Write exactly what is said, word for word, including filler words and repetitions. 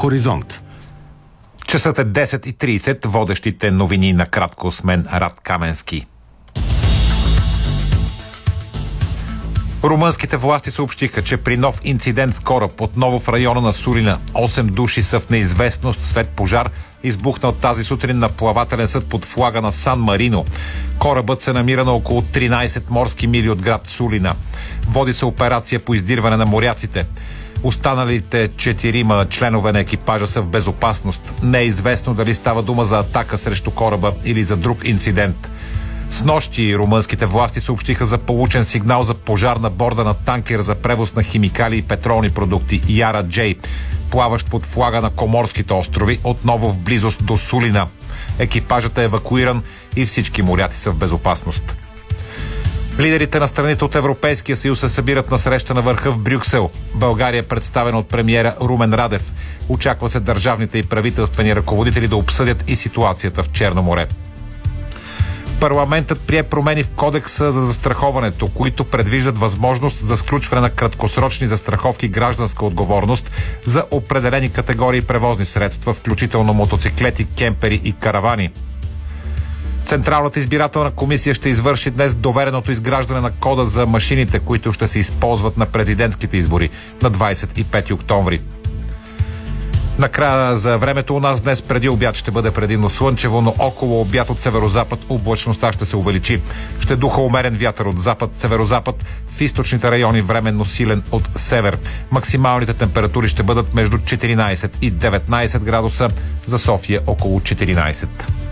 Хоризонт. Часът е десет и тридесет. Водещите новини накратко с мен Рад Каменски. Румънските власти съобщиха, че при нов инцидент с кораб отново в района на Сулина осем души са в неизвестност след пожар, избухнал тази сутрин на плавателен съд под флага на Сан Марино. Корабът се намира на около тринадесет морски мили от град Сулина. Води се операция по издирване на моряците. Останалите четирима членове на екипажа са в безопасност. Не е известно дали става дума за атака срещу кораба или за друг инцидент. Снощи румънските власти съобщиха за получен сигнал за пожар на борда на танкер за превоз на химикали и петролни продукти Яра Джей, плаващ под флага на Коморските острови, отново в близост до Сулина. Екипажът е евакуиран и всички моряци са в безопасност. Лидерите на страните от Европейския съюз се събират на среща на върха в Брюксел. България е представена от премиера Румен Радев. Очаква се държавните и правителствени ръководители да обсъдят и ситуацията в Черно море. Парламентът прие промени в Кодекса за застраховането, които предвиждат възможност за сключване на краткосрочни застраховки гражданска отговорност за определени категории превозни средства, включително мотоциклети, кемпери и каравани. Централната избирателна комисия ще извърши днес довереното изграждане на кода за машините, които ще се използват на президентските избори на двадесет и пети октомври. Накрая за времето у нас днес преди обяд ще бъде предимно слънчево, но около обяд от северозапад облачността ще се увеличи. Ще духа умерен вятър от запад-северозапад, в източните райони временно силен от север. Максималните температури ще бъдат между четиринадесет и деветнадесет градуса, за София около четиринадесет.